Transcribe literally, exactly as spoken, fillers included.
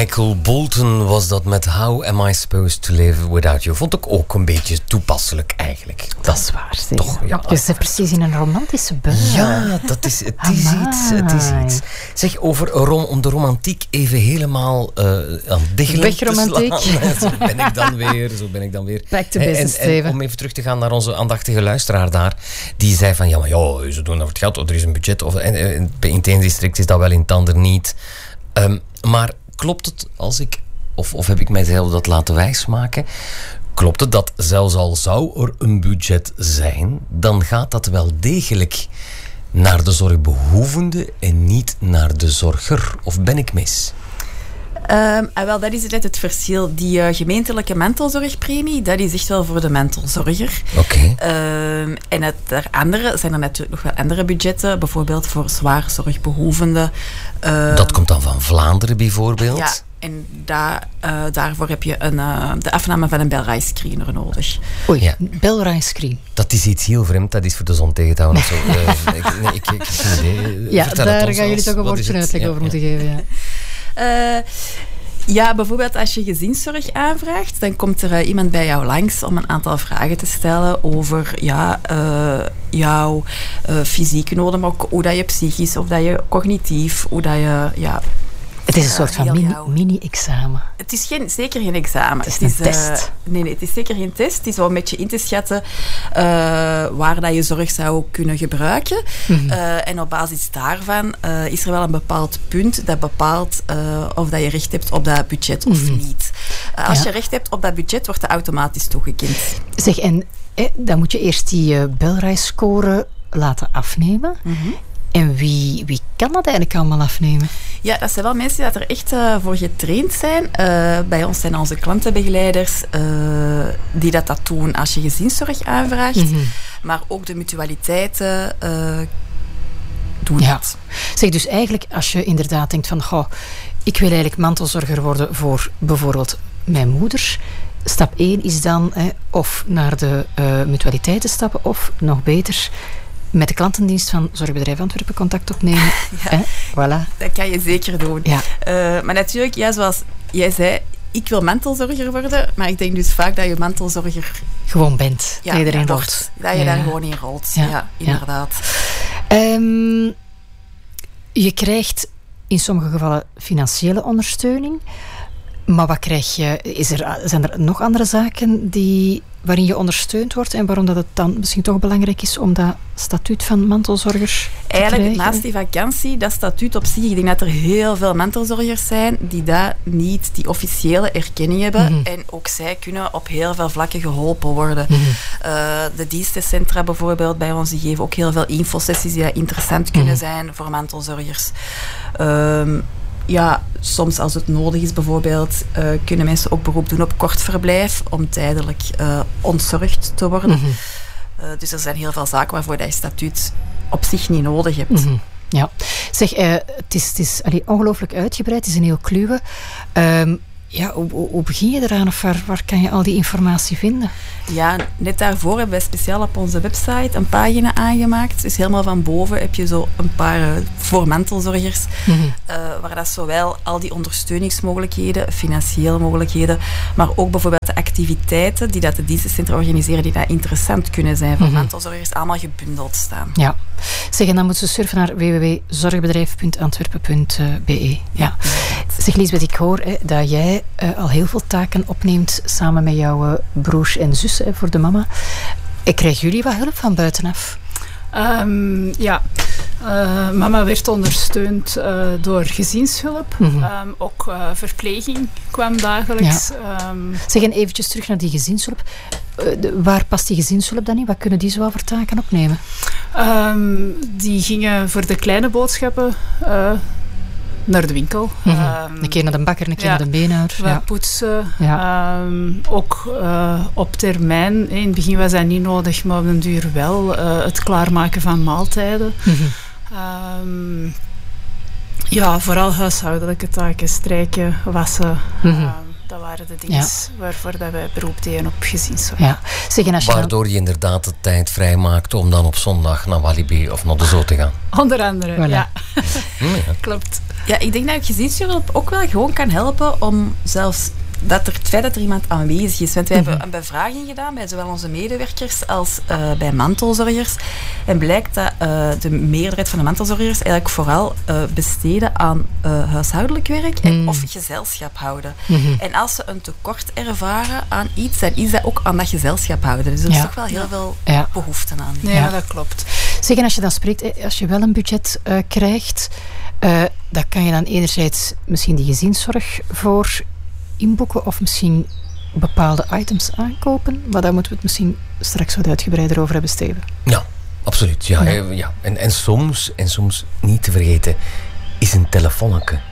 Michael Bolton was dat met How Am I Supposed to Live Without You. Vond ik ook een beetje toepasselijk eigenlijk. Dat, dat is waar, zeg. Toch, ja. Je zit precies in een romantische bui. Ja, dat is, het is iets. Het is iets. Zeg, over rom, om de romantiek even helemaal uh, aan diggelen Wegromantiek. te slaan. Zo ben ik dan weer. Zo ben ik dan weer. Back to business, en, en, en om even terug te gaan naar onze aandachtige luisteraar daar. Die zei van, ja, maar ja, ze doen over het geld. Of er is een budget. Of, en, en, in het ene district is dat wel, in het ander niet. Um, maar klopt het als ik, of, of heb ik mijzelf dat laten wijsmaken, klopt het dat zelfs al zou er een budget zijn, dan gaat dat wel degelijk naar de zorgbehoevende en niet naar de zorger? Of ben ik mis? Um, en wel, dat is net het verschil. Die uh, gemeentelijke mantelzorgpremie, dat is echt wel voor de mantelzorger. Oké. Okay. Um, en het, er andere zijn er natuurlijk nog wel andere budgetten, bijvoorbeeld voor zwaar zorgbehoevenden. Um, dat komt dan van Vlaanderen bijvoorbeeld? Ja, en da, uh, daarvoor heb je een, uh, de afname van een Belrai-screener nodig. Oei, ja. Belrai-screen. Dat is iets heel vreemd, dat is voor de zon tegen te houden. Zo, uh, ik, nee, ik, ik, ik, nee, ja, vertel daar het ons gaan jullie als, toch een woordje uitleg ja, over ja. moeten geven. Ja. Uh, ja, bijvoorbeeld als je gezinszorg aanvraagt, dan komt er uh, iemand bij jou langs om een aantal vragen te stellen over ja, uh, jouw uh, fysieke noden, maar ook hoe dat je psychisch of dat je cognitief, hoe dat je... Ja, het is een soort van mini, mini-examen. Het is geen, zeker geen examen. Het is een het is, test. Uh, nee, nee, het is zeker geen test. Het is wel een beetje in te schatten uh, waar dat je zorg zou kunnen gebruiken. Mm-hmm. Uh, en op basis daarvan uh, is er wel een bepaald punt dat bepaalt uh, of dat je recht hebt op dat budget of mm-hmm. niet. Uh, als ja. je recht hebt op dat budget, wordt dat automatisch toegekend. Zeg, en eh, dan moet je eerst die uh, Belrai-score laten afnemen. Mm-hmm. En wie, wie kan dat eigenlijk allemaal afnemen? Ja, dat zijn wel mensen die er echt uh, voor getraind zijn. Uh, bij ons zijn onze klantenbegeleiders uh, die dat, dat doen als je gezinszorg aanvraagt. Mm-hmm. Maar ook de mutualiteiten uh, doen ja. dat. Zeg, dus eigenlijk als je inderdaad denkt van... Goh, ik wil eigenlijk mantelzorger worden voor bijvoorbeeld mijn moeder... Stap één is dan eh, of naar de uh, mutualiteiten stappen of nog beter... met de klantendienst van Zorgbedrijf Antwerpen contact opnemen. Ja, eh, voilà. Dat kan je zeker doen. Ja. Uh, maar natuurlijk, ja, zoals jij zei, ik wil mantelzorger worden, maar ik denk dus vaak dat je mantelzorger... gewoon bent, ja, dat je erin ja, rolt. Dat je ja. daar gewoon in rolt, ja, ja inderdaad. Um, je krijgt in sommige gevallen financiële ondersteuning, maar wat krijg je? Is er, zijn er nog andere zaken die... waarin je ondersteund wordt en waarom dat het dan misschien toch belangrijk is om dat statuut van mantelzorgers te Eigenlijk krijgen? naast die vakantie, dat statuut op zich, ik denk dat er heel veel mantelzorgers zijn die dat niet, die officiële erkenning hebben mm-hmm. en ook zij kunnen op heel veel vlakken geholpen worden. Mm-hmm. Uh, de dienstencentra bijvoorbeeld bij ons, die geven ook heel veel infosessies die interessant kunnen mm-hmm. zijn voor mantelzorgers. Um, Ja, soms als het nodig is bijvoorbeeld, uh, kunnen mensen ook beroep doen op kort verblijf om tijdelijk uh, ontzorgd te worden. Mm-hmm. Uh, dus er zijn heel veel zaken waarvoor dat je statuut op zich niet nodig hebt. Mm-hmm. Ja, zeg, uh, het is, het is allee, ongelooflijk uitgebreid, het is een heel kluwe. Um, ja, hoe, hoe begin je eraan of waar, waar kan je al die informatie vinden? Ja, net daarvoor hebben wij speciaal op onze website een pagina aangemaakt. Dus helemaal van boven heb je zo een paar uh, voor mantelzorgers, mm-hmm. uh, waar dat zowel al die ondersteuningsmogelijkheden, financiële mogelijkheden, maar ook bijvoorbeeld de activiteiten die dat de dienstencentra organiseren, die dat interessant kunnen zijn voor mm-hmm. mantelzorgers, allemaal gebundeld staan. Ja. Zeg, en dan moeten ze surfen naar w w w punt zorgbedrijf punt antwerpen punt b e. Ja. Zeg, Liesbeth, ik hoor hè, dat jij uh, al heel veel taken opneemt samen met jouw uh, broers en zussen hè, voor de mama. En krijgen jullie wat hulp van buitenaf? Um, ja, uh, mama werd ondersteund uh, door gezinshulp. Mm-hmm. Um, ook uh, verpleging kwam dagelijks. Ja. Um, zeg, en eventjes terug naar die gezinshulp. Uh, de, waar past die gezinshulp dan in? Wat kunnen die zo voor taken opnemen? Um, die gingen voor de kleine boodschappen uh, naar de winkel. Mm-hmm. Um, een keer naar de bakker, een keer ja, naar de beenhouwer. Wat ja. poetsen. Ja. Um, ook uh, op termijn. In het begin was dat niet nodig, maar op den duur wel. Uh, het klaarmaken van maaltijden. Mm-hmm. Um, ja, vooral huishoudelijke taken. Strijken, wassen. Mm-hmm. Um, dat waren de dingen Ja. waarvoor dat wij beroep deden op gezinszorg. Ja. Zeg, en als je dan- Waardoor je inderdaad de tijd vrijmaakt om dan op zondag naar Walibi of naar de Zoo te gaan. Onder andere, Voilà. ja. Hm, ja. Klopt. Ja, ik denk dat gezinshulp ook wel gewoon kan helpen om zelfs dat er, het feit dat er iemand aanwezig is. Want wij hebben een bevraging gedaan bij zowel onze medewerkers als uh, bij mantelzorgers. En blijkt dat uh, de meerderheid van de mantelzorgers eigenlijk vooral uh, besteden aan uh, huishoudelijk werk en Mm. of gezelschap houden. Mhm. En als ze een tekort ervaren aan iets, dan is dat ook aan dat gezelschap houden. Dus er is Ja. toch wel heel veel Ja. behoefte aan. Nee, Ja. maar dat klopt. Zeg, en als je dan spreekt, eh, als je wel een budget uh, krijgt, uh, dan kan je dan enerzijds misschien die gezinszorg voor inboeken of misschien bepaalde items aankopen. Maar daar moeten we het misschien straks wat uitgebreider over hebben, Steven. Ja, absoluut. Ja, Ja. ja. ja. En, en, soms, en soms, niet te vergeten, is een telefoonnetje